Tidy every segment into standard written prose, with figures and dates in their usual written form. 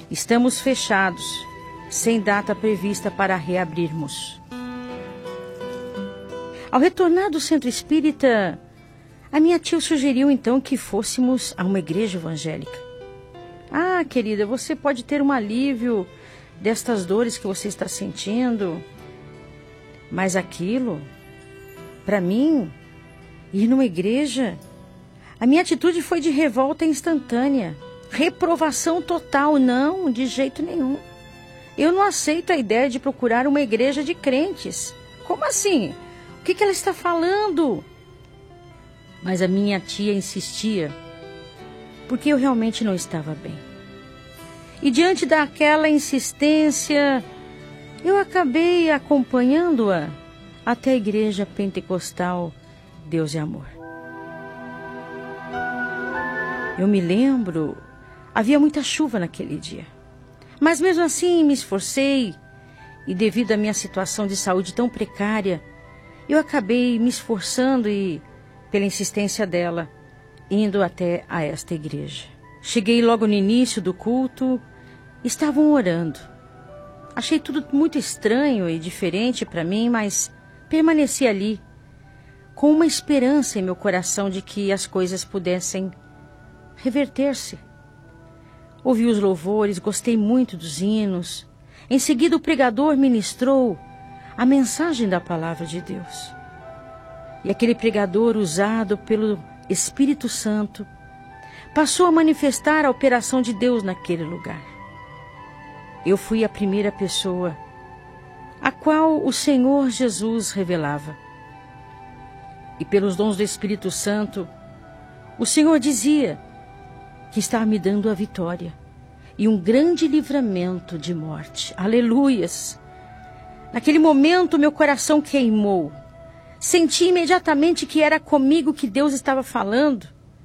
Estamos fechados, sem data prevista para reabrirmos. Ao retornar do centro espírita, a minha tia sugeriu então que fôssemos a uma igreja evangélica. Ah, querida, você pode ter um alívio destas dores que você está sentindo. Mas aquilo, para mim, ir numa igreja, a minha atitude foi de revolta instantânea, reprovação total, não, de jeito nenhum. Eu não aceito a ideia de procurar uma igreja de crentes. Como assim? O que ela está falando? Mas a minha tia insistia, porque eu realmente não estava bem. E diante daquela insistência, eu acabei acompanhando-a até a igreja pentecostal Deus e Amor. Eu me lembro, havia muita chuva naquele dia. Mas mesmo assim me esforcei e devido à minha situação de saúde tão precária, eu acabei me esforçando e, pela insistência dela, indo até a esta igreja. Cheguei logo no início do culto, estavam orando. Achei tudo muito estranho e diferente para mim, mas permaneci ali, com uma esperança em meu coração de que as coisas pudessem reverter-se. Ouvi os louvores, gostei muito dos hinos. Em seguida o pregador ministrou a mensagem da palavra de Deus. E aquele pregador, usado pelo Espírito Santo, passou a manifestar a operação de Deus naquele lugar. Eu fui a primeira pessoa a qual o Senhor Jesus revelava. E pelos dons do Espírito Santo, o Senhor dizia que estava me dando a vitória e um grande livramento de morte. Aleluias! Naquele momento, meu coração queimou. Senti imediatamente que era comigo que Deus estava falando.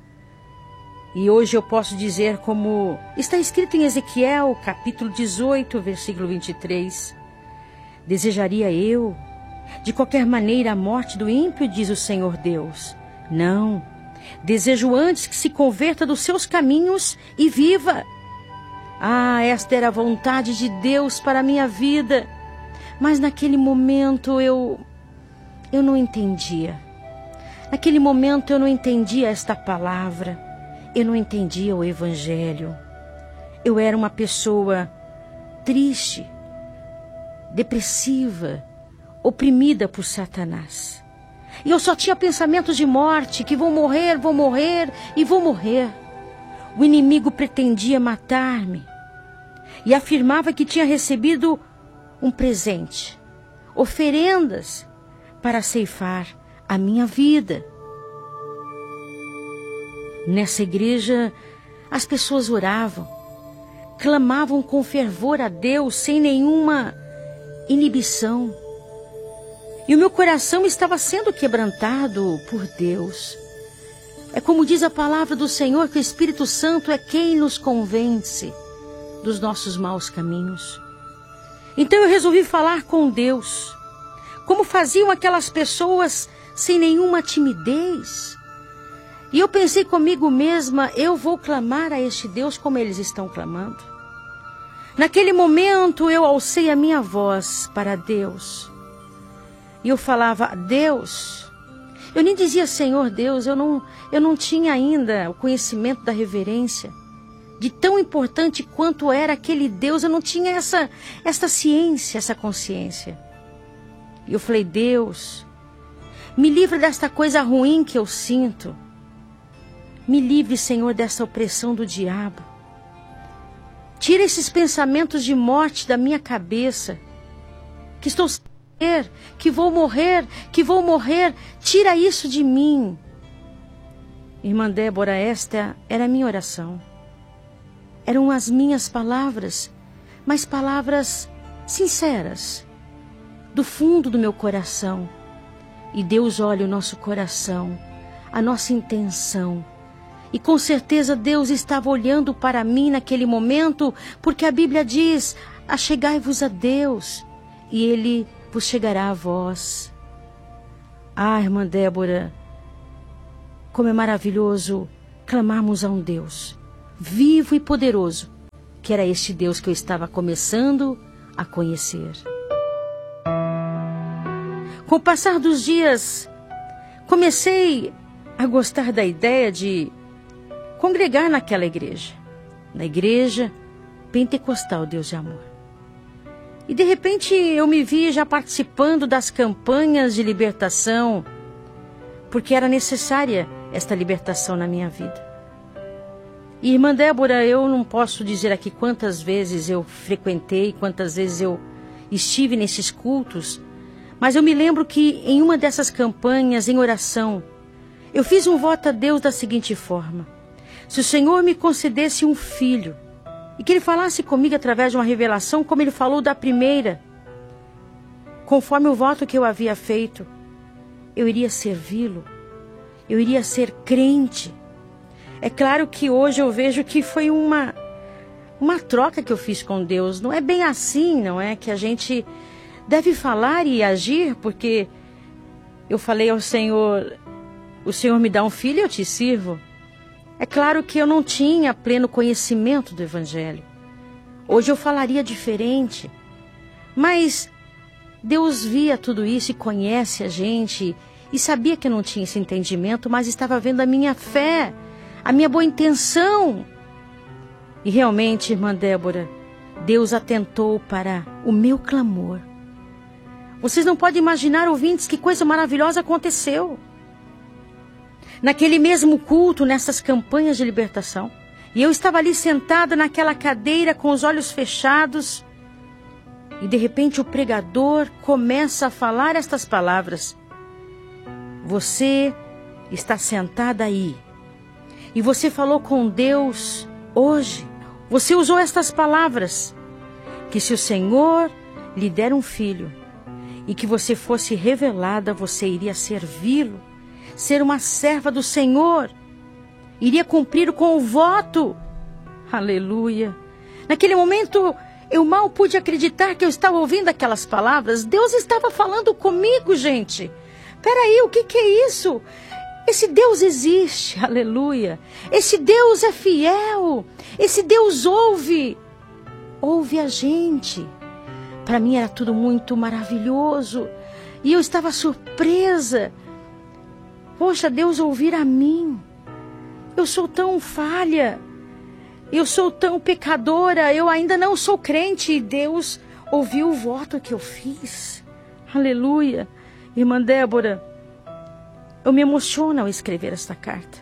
E hoje eu posso dizer como está escrito em Ezequiel, capítulo 18, versículo 23. Desejaria eu, de qualquer maneira, a morte do ímpio, diz o Senhor Deus. Não, desejo antes que se converta dos seus caminhos e viva. Ah, esta era a vontade de Deus para a minha vida. Mas naquele momento eu não entendia. Naquele momento eu não entendia esta palavra. Eu não entendia o Evangelho. Eu era uma pessoa triste, depressiva, oprimida por Satanás. E eu só tinha pensamentos de morte, que vou morrer e vou morrer. O inimigo pretendia matar-me e afirmava que tinha recebido um presente, oferendas para ceifar a minha vida. Nessa igreja, as pessoas oravam, clamavam com fervor a Deus, sem nenhuma inibição. E o meu coração estava sendo quebrantado por Deus. É como diz a palavra do Senhor, que o Espírito Santo é quem nos convence dos nossos maus caminhos. Então eu resolvi falar com Deus, como faziam aquelas pessoas sem nenhuma timidez. E eu pensei comigo mesma, eu vou clamar a este Deus como eles estão clamando. Naquele momento eu alcei a minha voz para Deus. E eu falava, Deus. Eu nem dizia Senhor Deus, eu não tinha ainda o conhecimento da reverência. De tão importante quanto era aquele Deus, eu não tinha essa ciência, essa consciência. E eu falei, Deus, me livra desta coisa ruim que eu sinto. Me livre, Senhor, dessa opressão do diabo. Tira esses pensamentos de morte da minha cabeça. Que estou sem ver, que vou morrer. Tira isso de mim. Irmã Débora, esta era a minha oração. Eram as minhas palavras, mas palavras sinceras, do fundo do meu coração. E Deus olha o nosso coração, a nossa intenção. E com certeza Deus estava olhando para mim naquele momento, porque a Bíblia diz, achegai-vos a Deus, e Ele vos chegará a vós. Ah, irmã Débora, como é maravilhoso clamarmos a um Deus vivo e poderoso, que era este Deus que eu estava começando a conhecer. Com o passar dos dias, comecei a gostar da ideia de congregar naquela igreja, na igreja pentecostal Deus de Amor. E de repente eu me vi já participando das campanhas de libertação, porque era necessária esta libertação na minha vida. E, irmã Débora, eu não posso dizer aqui quantas vezes eu frequentei, quantas vezes eu estive nesses cultos, mas eu me lembro que em uma dessas campanhas, em oração, eu fiz um voto a Deus da seguinte forma: se o Senhor me concedesse um filho, e que Ele falasse comigo através de uma revelação, como Ele falou da primeira, conforme o voto que eu havia feito, eu iria servi-lo, eu iria ser crente. É claro que hoje eu vejo que foi uma troca que eu fiz com Deus. Não é bem assim, não é? Que a gente deve falar e agir, porque eu falei ao Senhor, o Senhor me dá um filho e eu te sirvo. É claro que eu não tinha pleno conhecimento do Evangelho. Hoje eu falaria diferente. Mas Deus via tudo isso e conhece a gente e sabia que eu não tinha esse entendimento, mas estava vendo a minha fé, a minha boa intenção. E realmente, irmã Débora, Deus atentou para o meu clamor. Vocês não podem imaginar, ouvintes, que coisa maravilhosa aconteceu. Naquele mesmo culto, nessas campanhas de libertação, e eu estava ali sentada naquela cadeira com os olhos fechados, e de repente o pregador começa a falar estas palavras: você está sentada aí, e você falou com Deus hoje, você usou estas palavras, que se o Senhor lhe der um filho, e que você fosse revelada, você iria servi-lo, ser uma serva do Senhor, iria cumprir com o voto. Aleluia! Naquele momento, eu mal pude acreditar que eu estava ouvindo aquelas palavras. Deus estava falando comigo, gente. Peraí, o que é isso? Esse Deus existe, aleluia. Esse Deus é fiel. Esse Deus ouve a gente. Para mim era tudo muito maravilhoso. E eu estava surpresa. Poxa, Deus ouvir a mim. Eu sou tão falha. Eu sou tão pecadora. Eu ainda não sou crente. E Deus ouviu o voto que eu fiz. Aleluia. Irmã Débora, eu me emociono ao escrever esta carta.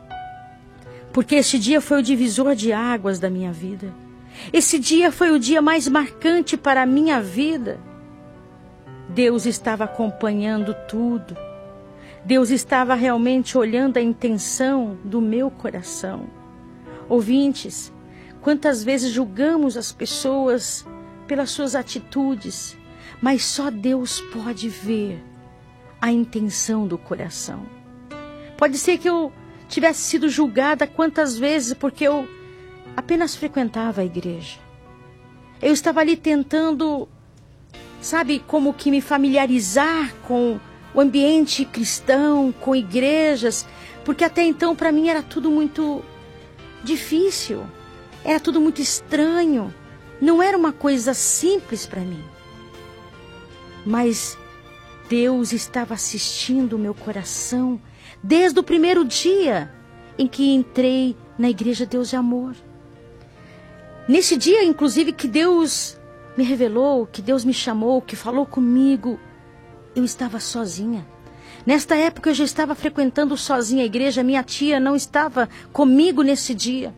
Porque este dia foi o divisor de águas da minha vida. Esse dia foi o dia mais marcante para a minha vida. Deus estava acompanhando tudo. Deus estava realmente olhando a intenção do meu coração. Ouvintes, quantas vezes julgamos as pessoas pelas suas atitudes, mas só Deus pode ver a intenção do coração. Pode ser que eu tivesse sido julgada quantas vezes porque eu apenas frequentava a igreja. Eu estava ali tentando, sabe, como que me familiarizar com o ambiente cristão, com igrejas, porque até então para mim era tudo muito difícil, era tudo muito estranho, não era uma coisa simples para mim. Mas Deus estava assistindo o meu coração desde o primeiro dia em que entrei na Igreja Deus de Amor. Nesse dia, inclusive, que Deus me revelou, que Deus me chamou, que falou comigo, eu estava sozinha. Nesta época eu já estava frequentando sozinha a igreja, minha tia não estava comigo nesse dia.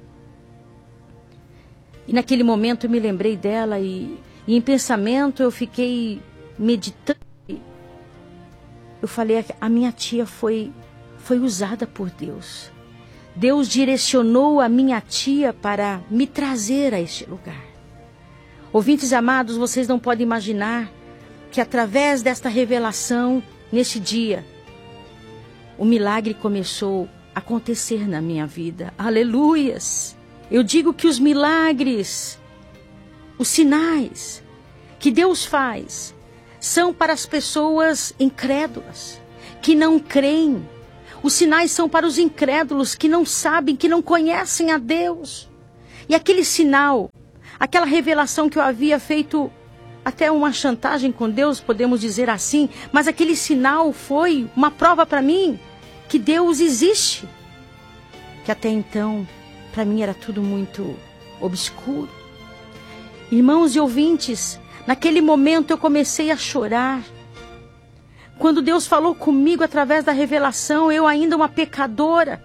E naquele momento eu me lembrei dela e em pensamento eu fiquei meditando. Eu falei, a minha tia foi usada por Deus. Deus direcionou a minha tia para me trazer a este lugar. Ouvintes amados, vocês não podem imaginar que através desta revelação, neste dia, o milagre começou a acontecer na minha vida. Aleluias! Eu digo que os milagres, os sinais que Deus faz, são para as pessoas incrédulas, que não creem. Os sinais são para os incrédulos, que não sabem, que não conhecem a Deus. E aquele sinal aquela revelação que eu havia feito até uma chantagem com Deus, podemos dizer assim, mas aquele sinal foi uma prova para mim que Deus existe. Que até então, para mim era tudo muito obscuro. Irmãos e ouvintes, naquele momento eu comecei a chorar. Quando Deus falou comigo através da revelação, eu ainda uma pecadora.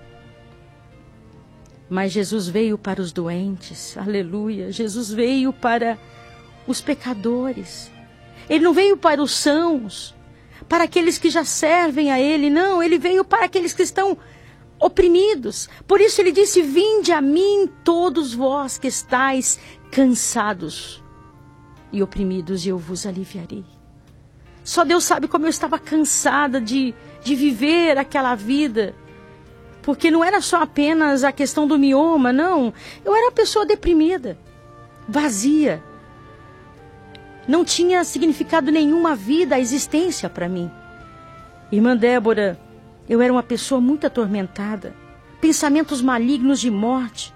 Mas Jesus veio para os doentes, aleluia. Jesus veio para os pecadores. Ele não veio para os sãos, para aqueles que já servem a Ele, não. Ele veio para aqueles que estão oprimidos. Por isso Ele disse, vinde a mim todos vós que estáis cansados e oprimidos, e eu vos aliviarei. Só Deus sabe como eu estava cansada de viver aquela vida. Porque não era só apenas a questão do mioma, não. Eu era uma pessoa deprimida, vazia. Não tinha significado nenhuma vida, a existência para mim. Irmã Débora, eu era uma pessoa muito atormentada. Pensamentos malignos de morte.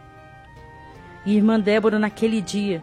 E irmã Débora, naquele dia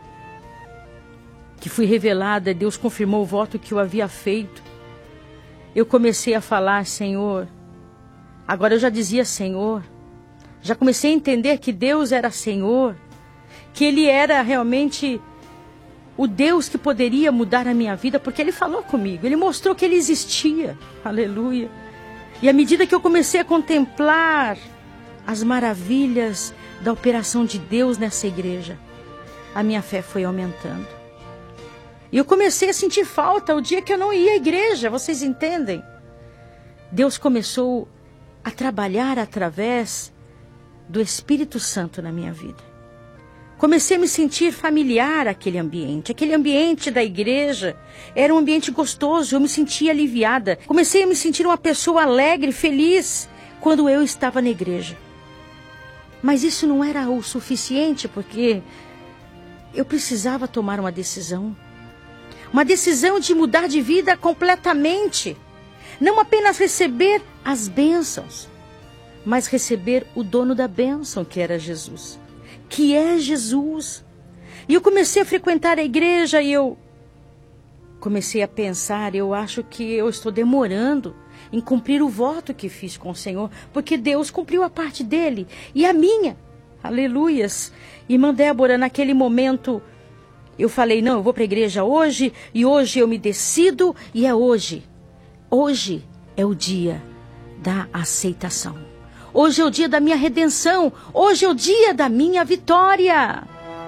que fui revelada, Deus confirmou o voto que eu havia feito. Eu comecei a falar, Senhor. Agora eu já dizia Senhor. Já comecei a entender que Deus era Senhor. Que Ele era realmente o Deus que poderia mudar a minha vida, porque Ele falou comigo. Ele mostrou que Ele existia. Aleluia. E à medida que eu comecei a contemplar as maravilhas da operação de Deus nessa igreja, a minha fé foi aumentando. E eu comecei a sentir falta o dia que eu não ia à igreja, vocês entendem? Deus começou a trabalhar através do Espírito Santo na minha vida. Comecei a me sentir familiar àquele ambiente da igreja era um ambiente gostoso, eu me sentia aliviada. Comecei a me sentir uma pessoa alegre, feliz, quando eu estava na igreja. Mas isso não era o suficiente, porque eu precisava tomar uma decisão. Uma decisão de mudar de vida completamente. Não apenas receber as bênçãos, mas receber o dono da bênção, que era Jesus. Que é Jesus. E eu comecei a frequentar a igreja e eu comecei a pensar, eu acho que eu estou demorando em cumprir o voto que fiz com o Senhor, porque Deus cumpriu a parte dele e a minha. Aleluias. Irmã Débora, naquele momento eu falei, não, eu vou para a igreja hoje, e hoje eu me decido, e é hoje. Hoje é o dia da aceitação. Hoje é o dia da minha redenção. Hoje é o dia da minha vitória.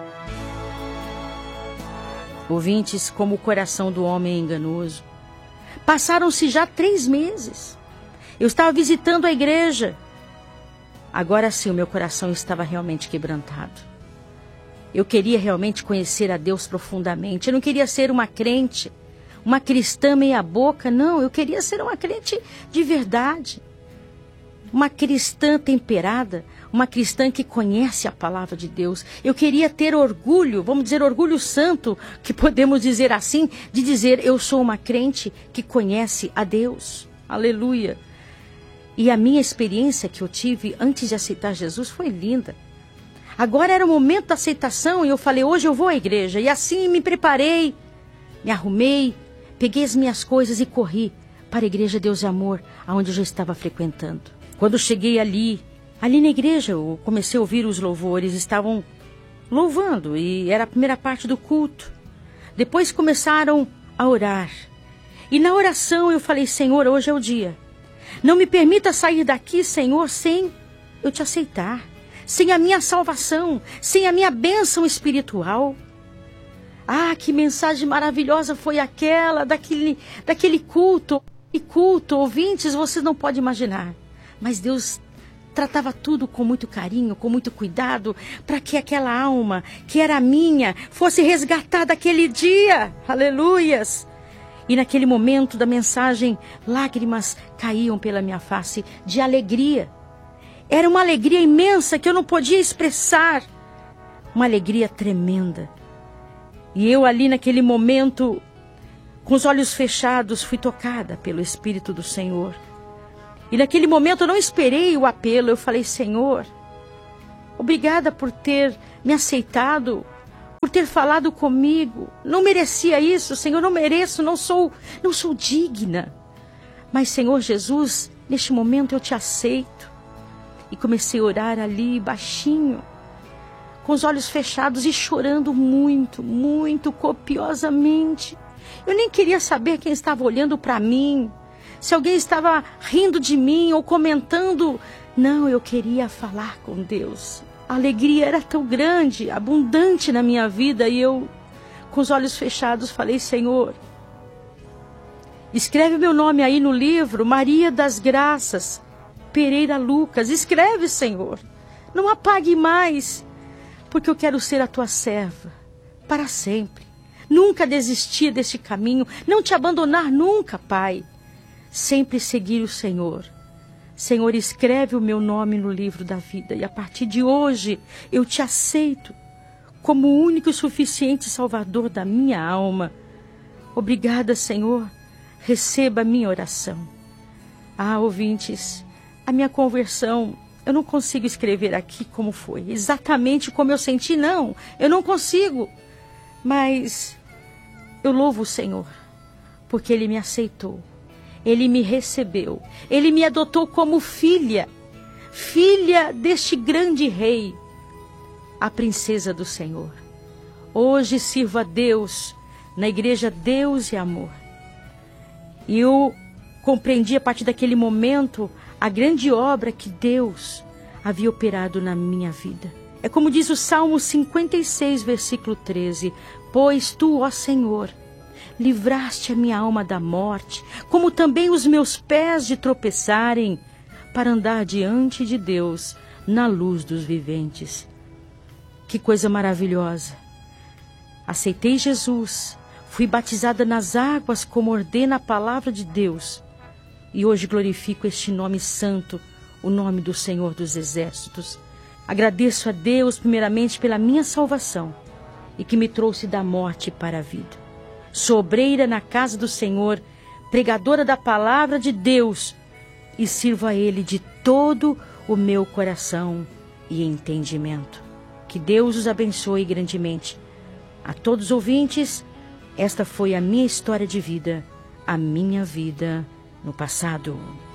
Ouvintes, como o coração do homem é enganoso. Passaram-se já 3 meses. Eu estava visitando a igreja. Agora sim, o meu coração estava realmente quebrantado. Eu queria realmente conhecer a Deus profundamente. Eu não queria ser uma crente, uma cristã meia boca. Não, eu queria ser uma crente de verdade. Uma cristã temperada, uma cristã que conhece a palavra de Deus. Eu queria ter orgulho, vamos dizer orgulho santo, que podemos dizer assim, de dizer eu sou uma crente que conhece a Deus. Aleluia. E a minha experiência que eu tive antes de aceitar Jesus foi linda. Agora era o momento da aceitação e eu falei, hoje eu vou à igreja. E assim me preparei, me arrumei, peguei as minhas coisas e corri para a igreja Deus e Amor, aonde eu já estava frequentando. Quando eu cheguei ali na igreja, eu comecei a ouvir os louvores, estavam louvando e era a primeira parte do culto. Depois começaram a orar. E na oração eu falei, Senhor, hoje é o dia. Não me permita sair daqui, Senhor, sem eu te aceitar. Sem a minha salvação, sem a minha bênção espiritual. Ah, que mensagem maravilhosa foi aquela, daquele culto. E culto, ouvintes, você não pode imaginar. Mas Deus tratava tudo com muito carinho, com muito cuidado, para que aquela alma, que era minha, fosse resgatada aquele dia. Aleluias! E naquele momento da mensagem, lágrimas caíam pela minha face de alegria. Era uma alegria imensa que eu não podia expressar. Uma alegria tremenda. E eu ali naquele momento, com os olhos fechados, fui tocada pelo Espírito do Senhor. E naquele momento eu não esperei o apelo. Eu falei, Senhor, obrigada por ter me aceitado por ter falado comigo. Não merecia isso, Senhor, não mereço, não sou digna. Mas, Senhor Jesus, neste momento eu te aceito. E comecei a orar ali, baixinho, com os olhos fechados e chorando muito, muito, copiosamente. Eu nem queria saber quem estava olhando para mim, se alguém estava rindo de mim ou comentando. Não, eu queria falar com Deus. A alegria era tão grande, abundante na minha vida, e eu, com os olhos fechados, falei: Senhor, escreve meu nome aí no livro, Maria das Graças Pereira Lucas. Escreve, Senhor. Não apague mais, porque eu quero ser a tua serva para sempre. Nunca desistir deste caminho, não te abandonar nunca, Pai. Sempre seguir o Senhor. Senhor, escreve o meu nome no livro da vida, e a partir de hoje eu te aceito como o único e suficiente Salvador da minha alma. Obrigada, Senhor. Receba a minha oração. Ah, ouvintes, a minha conversão, eu não consigo escrever aqui como foi, exatamente como eu senti, não. Eu não consigo. Mas eu louvo o Senhor, porque Ele me aceitou. Ele me recebeu. Ele me adotou como filha. Filha deste grande rei, a princesa do Senhor. Hoje sirvo a Deus na igreja Deus e Amor. E eu compreendi a partir daquele momento a grande obra que Deus havia operado na minha vida. É como diz o Salmo 56, versículo 13. Pois tu, ó Senhor, livraste a minha alma da morte, como também os meus pés de tropeçarem, para andar diante de Deus na luz dos viventes. Que coisa maravilhosa! Aceitei Jesus, fui batizada nas águas como ordena a palavra de Deus, e hoje glorifico este nome santo, o nome do Senhor dos Exércitos. Agradeço a Deus primeiramente pela minha salvação e que me trouxe da morte para a vida. Sou obreira na casa do Senhor, pregadora da palavra de Deus, e sirvo a Ele de todo o meu coração e entendimento. Que Deus os abençoe grandemente. A todos os ouvintes, esta foi a minha história de vida, a minha vida no passado.